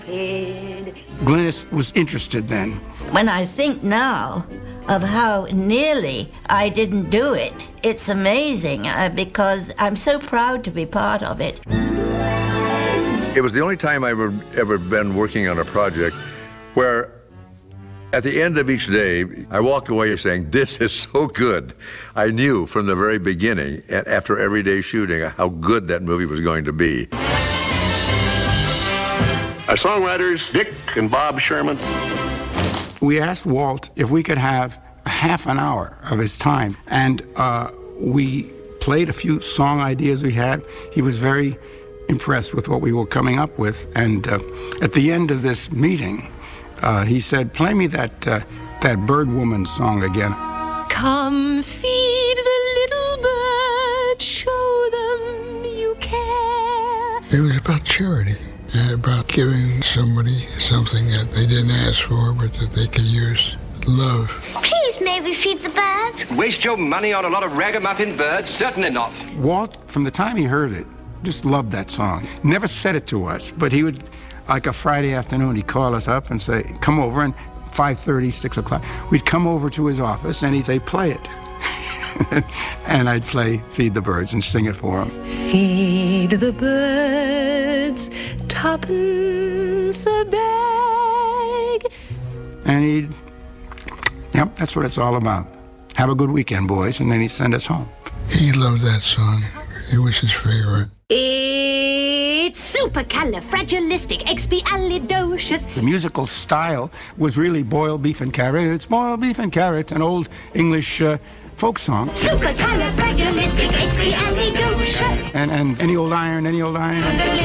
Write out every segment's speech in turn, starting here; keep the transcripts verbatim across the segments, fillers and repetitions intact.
Glynis was interested then. When I think now of how nearly I didn't do it, it's amazing uh, because I'm so proud to be part of it. It was the only time I've ever, ever been working on a project where at the end of each day, I walked away saying, this is so good. I knew from the very beginning, after every day shooting, how good that movie was going to be. Our songwriters, Dick and Bob Sherman. We asked Walt if we could have a half an hour of his time, and uh, we played a few song ideas we had. He was very impressed with what we were coming up with, and uh, at the end of this meeting, uh, he said, play me that, uh, that Bird Woman song again. Come feed the little birds, show them you care. It was about charity. About giving somebody something that they didn't ask for, but that they could use. Love. Please, may we feed the birds? Waste your money on a lot of ragamuffin birds? Certainly not. Walt, from the time he heard it, just loved that song. Never said it to us, but he would, like a Friday afternoon, he'd call us up and say, come over, and five thirty, six o'clock, we'd come over to his office, and he'd say, play it. And I'd play Feed the Birds and sing it for him. Feed the birds, tuppence a bag. And he'd, yep, that's what it's all about. Have a good weekend, boys, and then he'd send us home. He loved that song. It was his favorite. It's supercalifragilisticexpialidocious. The musical style was really boiled beef and carrots, boiled beef and carrots, an old English uh, folk song. Supercalifragilisticexpialidocious. And, and any old iron, any old iron.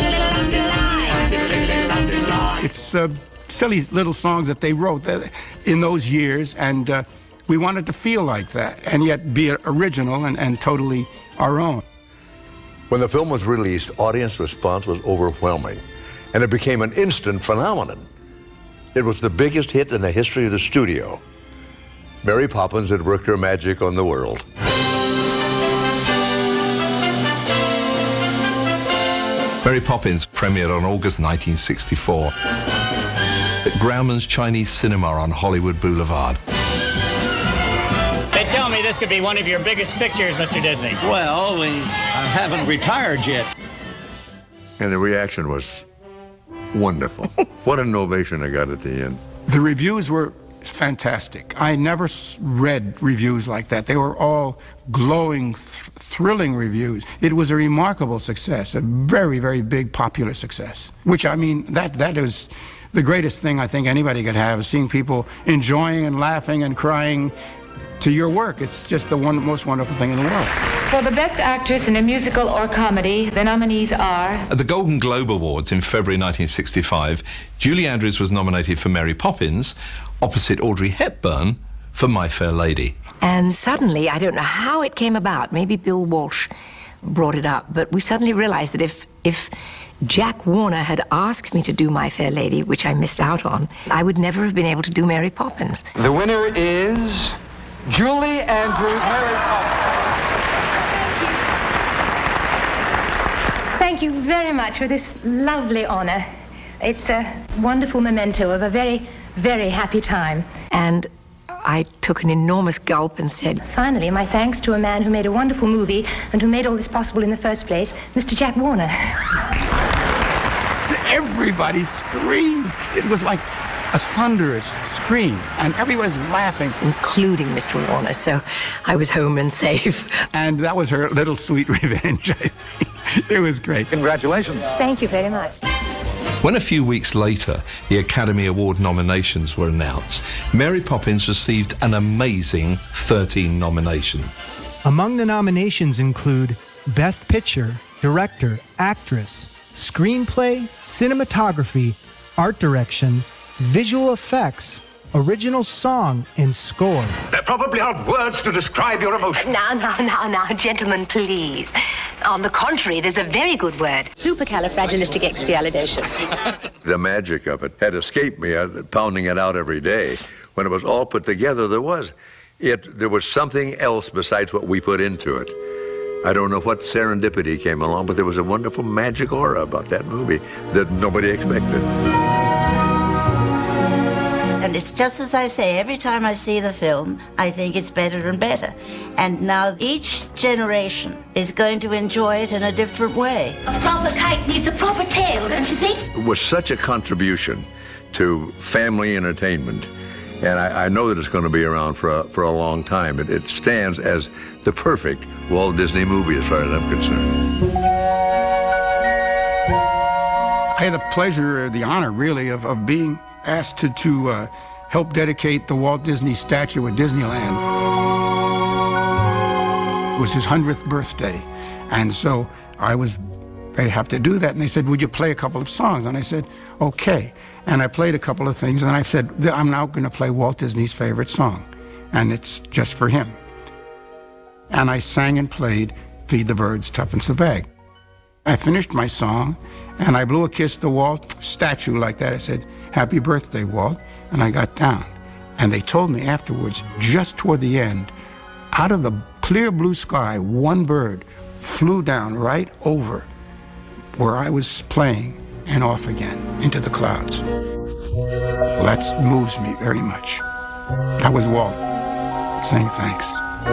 It's uh, silly little songs that they wrote in those years, and uh, we wanted to feel like that, and yet be original and, and totally our own. When the film was released, audience response was overwhelming, and it became an instant phenomenon. It was the biggest hit in the history of the studio. Mary Poppins had worked her magic on the world. Mary Poppins premiered on August nineteen sixty-four at Grauman's Chinese Cinema on Hollywood Boulevard. They tell me this could be one of your biggest pictures, Mister Disney. Well, we I haven't retired yet. And the reaction was wonderful. What an ovation I got at the end. The reviews were fantastic. I never read reviews like that. They were all glowing, th- thrilling reviews. It was a remarkable success, a very, very big popular success, which, I mean, that that is the greatest thing I think anybody could have, is seeing people enjoying and laughing and crying to your work. It's just the one, most wonderful thing in the world. For the Best Actress in a Musical or Comedy, the nominees are... At the Golden Globe Awards in February nineteen sixty-five, Julie Andrews was nominated for Mary Poppins, opposite Audrey Hepburn for My Fair Lady. And suddenly, I don't know how it came about, maybe Bill Walsh brought it up, but we suddenly realized that if if Jack Warner had asked me to do My Fair Lady, which I missed out on, I would never have been able to do Mary Poppins. The winner is Julie Andrews, Mary Poppins. Thank you very much for this lovely honor. It's a wonderful memento of a very, very happy time. And I took an enormous gulp and said, finally, my thanks to a man who made a wonderful movie and who made all this possible in the first place, Mister Jack Warner. Everybody screamed. It was like a thunderous scream, and everyone was laughing. Including Mister Warner, so I was home and safe. And that was her little sweet revenge, I think. It was great. Congratulations. Thank you very much. When a few weeks later, the Academy Award nominations were announced, Mary Poppins received an amazing thirteen nominations. Among the nominations include Best Picture, Director, Actress, Screenplay, Cinematography, Art Direction, Visual Effects, Original Song, and Score. There probably aren't words to describe your emotion. Now, now, now, now, gentlemen, please. On the contrary, there's a very good word. Supercalifragilisticexpialidocious. The magic of it had escaped me, uh, pounding it out every day. When it was all put together, there was it. There was something else besides what we put into it. I don't know what serendipity came along, but there was a wonderful magic aura about that movie that nobody expected. And it's just as I say, every time I see the film, I think it's better and better. And now each generation is going to enjoy it in a different way. A proper kite needs a proper tail, don't you think? It was such a contribution to family entertainment. And I, I know that it's going to be around for a, for a long time. It, it stands as the perfect Walt Disney movie as far as I'm concerned. I had the pleasure, the honor really, of, of being asked to, to uh, help dedicate the Walt Disney statue at Disneyland. It was his hundredth birthday. And so I was, they have to do that. And they said, would you play a couple of songs? And I said, okay. And I played a couple of things. And I said, I'm now going to play Walt Disney's favorite song. And it's just for him. And I sang and played Feed the Birds, Tuppence a Bag. I finished my song, and I blew a kiss to the Walt statue like that. I said, happy birthday, Walt. And I got down. And they told me afterwards, just toward the end, out of the clear blue sky, one bird flew down right over where I was playing and off again into the clouds. Well, that moves me very much. That was Walt saying thanks.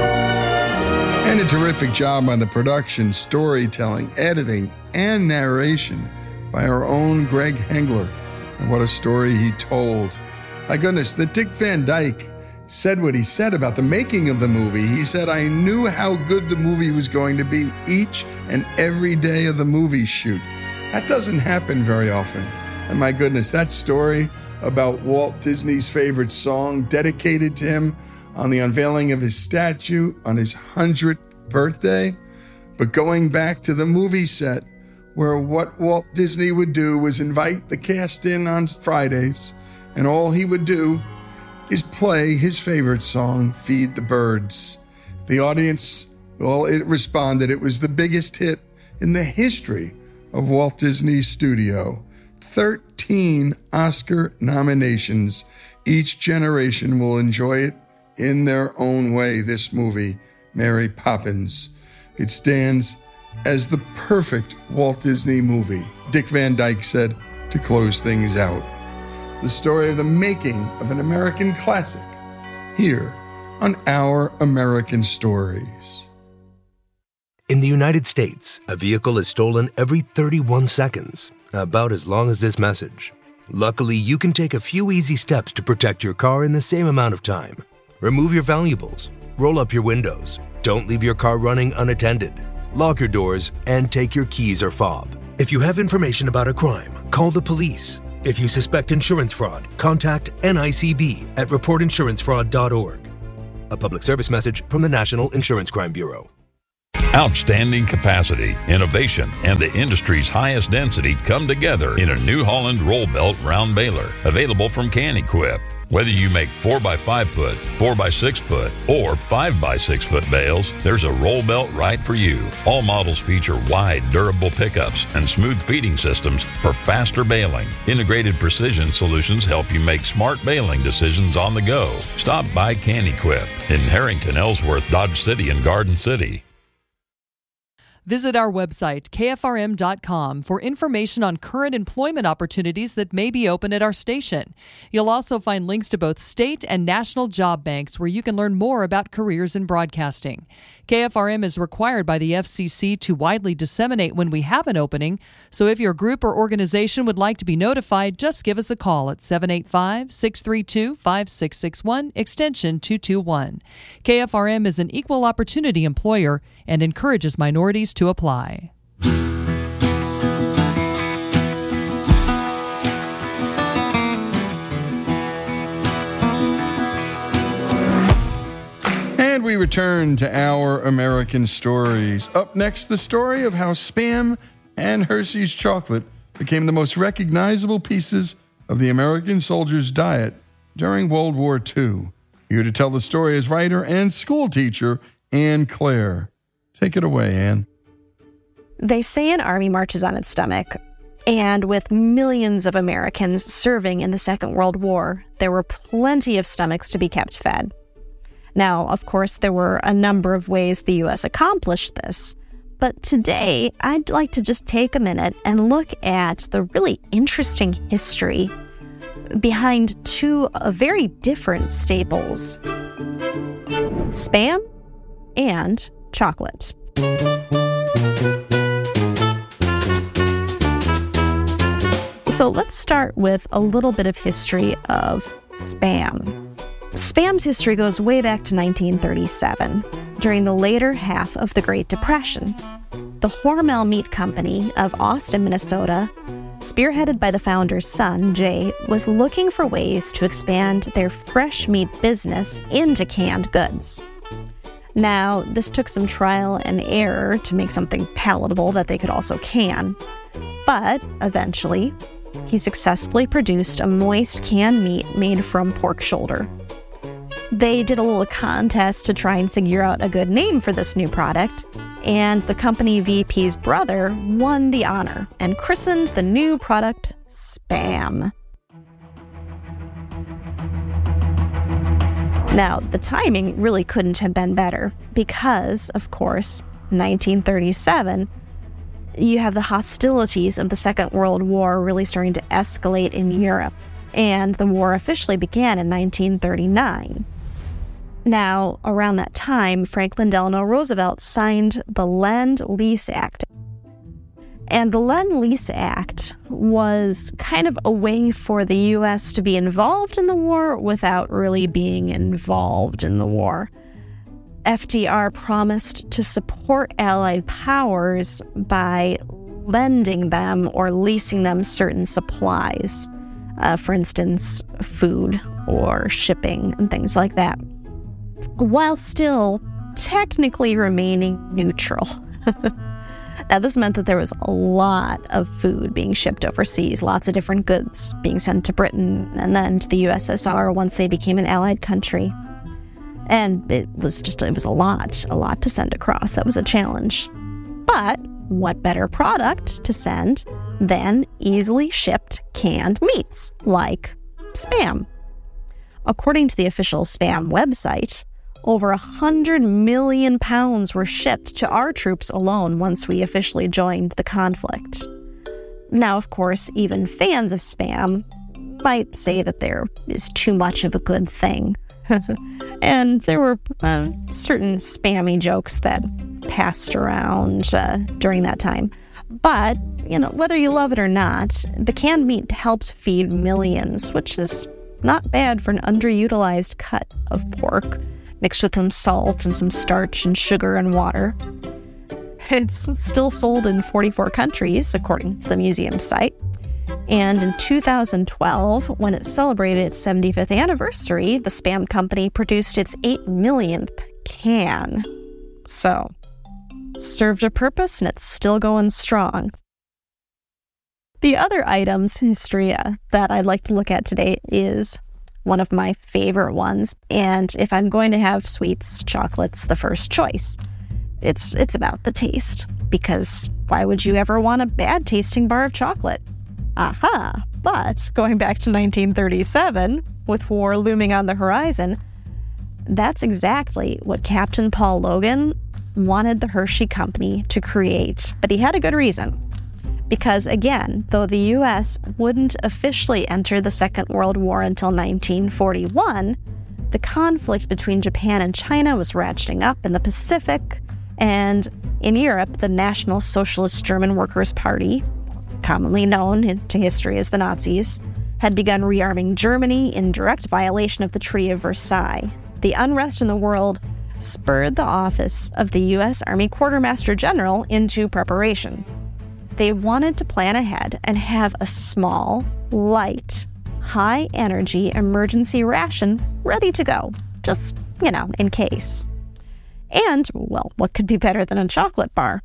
And a terrific job on the production, storytelling, editing, and narration by our own Greg Hengler. And what a story he told. My goodness, that Dick Van Dyke said what he said about the making of the movie. He said, I knew how good the movie was going to be each and every day of the movie shoot. That doesn't happen very often. And my goodness, that story about Walt Disney's favorite song dedicated to him on the unveiling of his statue on his hundredth birthday. But going back to the movie set, where what Walt Disney would do was invite the cast in on Fridays, and all he would do is play his favorite song, Feed the Birds. The audience, well, it responded. It was the biggest hit in the history of Walt Disney's studio. thirteen Oscar nominations. Each generation will enjoy it in their own way, this movie, Mary Poppins. It stands as the perfect Walt Disney movie, Dick Van Dyke said to close things out. The story of the making of an American classic, here on Our American Stories. In the United States, a vehicle is stolen every thirty-one seconds, about as long as this message. Luckily, you can take a few easy steps to protect your car in the same amount of time. Remove your valuables, roll up your windows, don't leave your car running unattended, lock your doors, and take your keys or fob. If you have information about a crime, call the police. If you suspect insurance fraud, contact N I C B at report insurance fraud dot org. A public service message from the National Insurance Crime Bureau. Outstanding capacity, innovation, and the industry's highest density come together in a New Holland roll belt round baler, available from Can-Equip. Whether you make four by five foot, four by six foot, or five by six foot bales, there's a roll belt right for you. All models feature wide, durable pickups and smooth feeding systems for faster baling. Integrated precision solutions help you make smart baling decisions on the go. Stop by Can-Equip in Harrington, Ellsworth, Dodge City, and Garden City. Visit our website, K F R M dot com, for information on current employment opportunities that may be open at our station. You'll also find links to both state and national job banks where you can learn more about careers in broadcasting. K F R M is required by the F C C to widely disseminate when we have an opening, so if your group or organization would like to be notified, just give us a call at seven eight five, six three two, five six six one, extension two two one. K F R M is an equal opportunity employer and encourages minorities to apply. And we return to Our American Stories. Up next, the story of how Spam and Hershey's chocolate became the most recognizable pieces of the American soldiers' diet during World War Two. Here to tell the story is writer and school teacher Anne Claire. Take it away, Anne. They say an army marches on its stomach, and with millions of Americans serving in the Second World War, there were plenty of stomachs to be kept fed. Now, of course, there were a number of ways the U S accomplished this, but today I'd like to just take a minute and look at the really interesting history behind two uh, very different staples: Spam and chocolate. So let's start with a little bit of history of Spam. Spam's history goes way back to nineteen thirty-seven, during the later half of the Great Depression. The Hormel Meat Company of Austin, Minnesota, spearheaded by the founder's son, Jay, was looking for ways to expand their fresh meat business into canned goods. Now, this took some trial and error to make something palatable that they could also can, but eventually, he successfully produced a moist canned meat made from pork shoulder. They did a little contest to try and figure out a good name for this new product, and the company V P's brother won the honor and christened the new product Spam. Now, the timing really couldn't have been better because, of course, nineteen thirty-seven, you have the hostilities of the Second World War really starting to escalate in Europe, and the war officially began in nineteen thirty-nine. Now, around that time, Franklin Delano Roosevelt signed the Lend-Lease Act. And the Lend-Lease Act was kind of a way for the U S to be involved in the war without really being involved in the war. F D R promised to support Allied powers by lending them or leasing them certain supplies, uh, for instance, food or shipping and things like that, while still technically remaining neutral. Now, this meant that there was a lot of food being shipped overseas, lots of different goods being sent to Britain and then to the U S S R once they became an Allied country. And it was just, it was a lot, a lot to send across. That was a challenge. But what better product to send than easily shipped canned meats, like Spam? According to the official Spam website, over one hundred million pounds were shipped to our troops alone once we officially joined the conflict. Now, of course, even fans of Spam might say that there is too much of a good thing. And there were uh, certain spammy jokes that passed around uh, during that time. But, you know, whether you love it or not, the canned meat helps feed millions, which is not bad for an underutilized cut of pork, mixed with some salt and some starch and sugar and water. It's still sold in forty-four countries, according to the museum site. And in two thousand twelve, when it celebrated its seventy-fifth anniversary, the Spam company produced its eight millionth can. So, served a purpose and it's still going strong. The other items in history uh, that I'd like to look at today is one of my favorite ones. And if I'm going to have sweets, chocolate's the first choice. It's, it's about the taste, because why would you ever want a bad tasting bar of chocolate? Aha! But going back to nineteen thirty-seven, with war looming on the horizon, that's exactly what Captain Paul Logan wanted the Hershey Company to create. But he had a good reason. Because again, though the U S wouldn't officially enter the Second World War until nineteen forty-one, the conflict between Japan and China was ratcheting up in the Pacific, and in Europe, the National Socialist German Workers' Party, commonly known to history as the Nazis, had begun rearming Germany in direct violation of the Treaty of Versailles. The unrest in the world spurred the office of the U S Army Quartermaster General into preparation. They wanted to plan ahead and have a small, light, high-energy emergency ration ready to go, just, you know, in case. And, well, what could be better than a chocolate bar?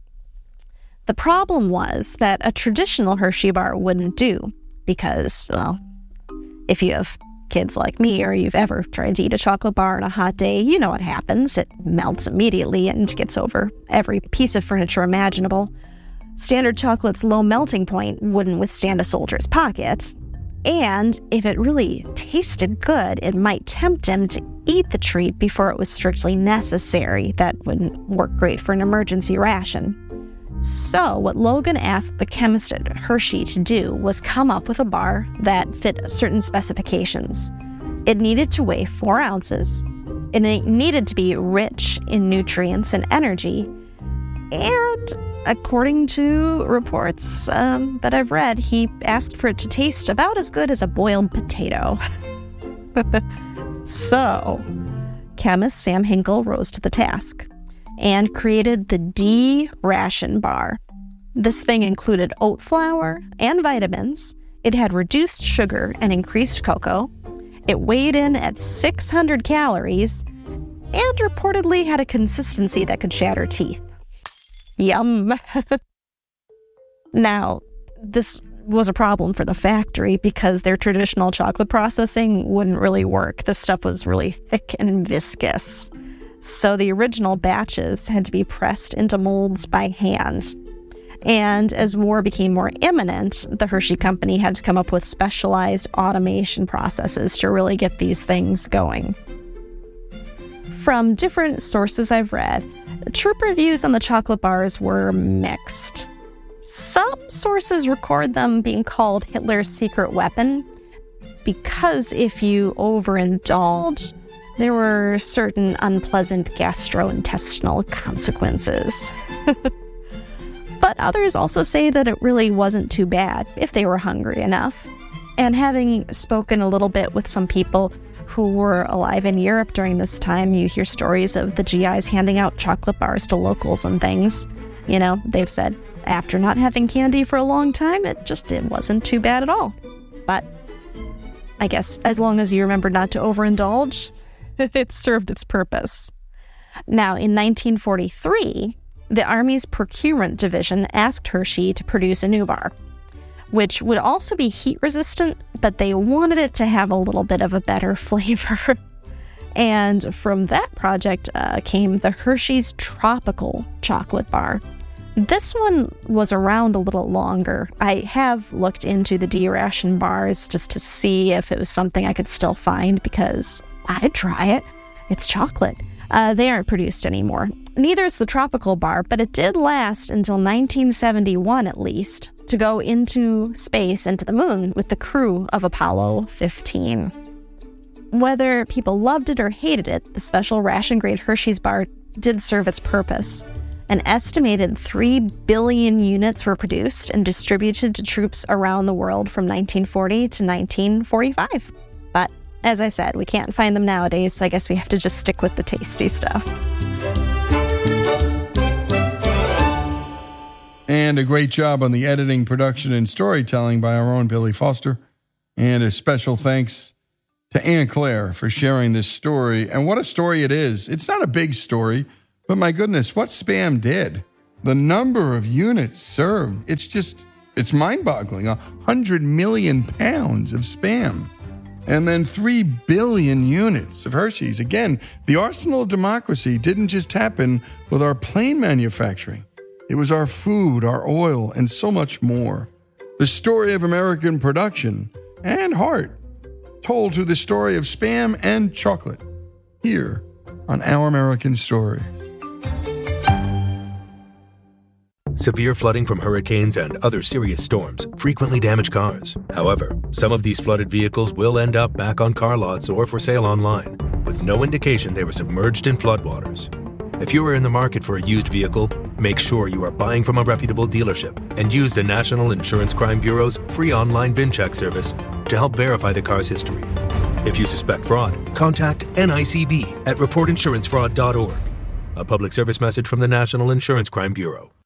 The problem was that a traditional Hershey bar wouldn't do, because, well, if you have kids like me or you've ever tried to eat a chocolate bar on a hot day, you know what happens. It melts immediately and gets over every piece of furniture imaginable. Standard chocolate's low melting point wouldn't withstand a soldier's pocket. And if it really tasted good, it might tempt him to eat the treat before it was strictly necessary. That wouldn't work great for an emergency ration. So what Logan asked the chemist at Hershey to do was come up with a bar that fit certain specifications. It needed to weigh four ounces, and it needed to be rich in nutrients and energy, and according to reports um, that I've read, he asked for it to taste about as good as a boiled potato. So, chemist Sam Hinkle rose to the task and created the D-Ration bar. This thing included oat flour and vitamins. It had reduced sugar and increased cocoa. It weighed in at six hundred calories and reportedly had a consistency that could shatter teeth. Yum. Now, this was a problem for the factory because their traditional chocolate processing wouldn't really work. This stuff was really thick and viscous. So the original batches had to be pressed into molds by hand. And as war became more imminent, the Hershey Company had to come up with specialized automation processes to really get these things going. From different sources I've read, troop reviews on the chocolate bars were mixed. Some sources record them being called Hitler's secret weapon because if you overindulge, there were certain unpleasant gastrointestinal consequences. But others also say that it really wasn't too bad if they were hungry enough. And having spoken a little bit with some people who were alive in Europe during this time, you hear stories of the G Is handing out chocolate bars to locals and things. You know, they've said after not having candy for a long time, it just it wasn't too bad at all. But I guess as long as you remember not to overindulge, it served its purpose. Now, in nineteen forty-three, the Army's Procurement Division asked Hershey to produce a new bar, which would also be heat resistant, but they wanted it to have a little bit of a better flavor. And from that project uh, came the Hershey's Tropical Chocolate Bar. This one was around a little longer. I have looked into the D-Ration bars just to see if it was something I could still find because I'd try it. It's chocolate. Uh, they aren't produced anymore. Neither is the Tropical Bar, but it did last until nineteen seventy-one at least, to go into space and to the moon with the crew of Apollo fifteen. Whether people loved it or hated it, the special ration-grade Hershey's bar did serve its purpose. An estimated three billion units were produced and distributed to troops around the world from nineteen forty to nineteen forty-five. But, as I said, we can't find them nowadays, so I guess we have to just stick with the tasty stuff. And a great job on the editing, production, and storytelling by our own Billy Foster. And a special thanks to Anne Claire for sharing this story. And what a story it is. It's not a big story, but my goodness, what Spam did. The number of units served, it's just, it's mind-boggling. A hundred million pounds of Spam. And then three billion units of Hershey's. Again, the arsenal of democracy didn't just happen with our plain manufacturing. It was our food, our oil, and so much more. The story of American production and heart, told through the story of Spam and chocolate, here on Our American Stories. Severe flooding from hurricanes and other serious storms frequently damage cars. However, some of these flooded vehicles will end up back on car lots or for sale online, with no indication they were submerged in floodwaters. If you are in the market for a used vehicle, make sure you are buying from a reputable dealership and use the National Insurance Crime Bureau's free online VIN check service to help verify the car's history. If you suspect fraud, contact N I C B at report insurance fraud dot org. A public service message from the National Insurance Crime Bureau.